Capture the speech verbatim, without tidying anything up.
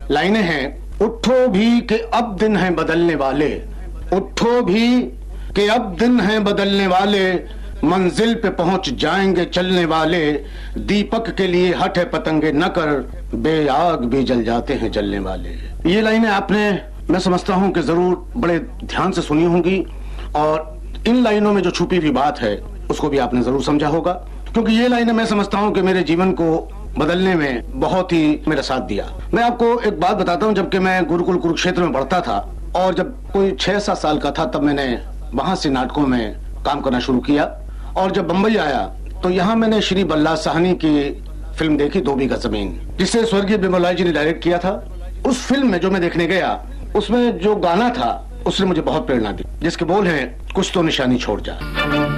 लाइनें हैं, उठो भी कि अब दिन है बदलने वाले, उठो भी कि अब दिन है बदलने वाले, मंजिल पे पहुंच जाएंगे चलने वाले, दीपक के लिए हटे पतंगे न कर, बेआग भी जल जाते हैं जलने वाले। ये लाइनें आपने, मैं समझता हूं कि जरूर बड़े ध्यान से सुनी होंगी, और इन लाइनों में जो छुपी हुई बात है उसको भी आपने जरूर समझा होगा, क्योंकि ये लाइनें मैं समझता हूं कि मेरे जीवन को बदलने में बहुत ही मेरा साथ दिया। मैं आपको एक बात बताता हूं, जबकि मैं गुरुकुल कुरुक्षेत्र में पढ़ता था और जब कोई छह सात साल का था, तब मैंने वहां से नाटकों में काम करना शुरू किया, और जब बंबई आया तो यहाँ मैंने श्री बल्ला साहनी की फिल्म देखी, दो बीघा जमीन, जिसे स्वर्गीय बिमलराय जी ने डायरेक्ट किया था। उस फिल्म में जो मैं देखने गया, उसमें जो गाना था उसने मुझे बहुत प्रेरणा दी, जिसके बोल हैं, कुछ तो निशानी छोड़ जा।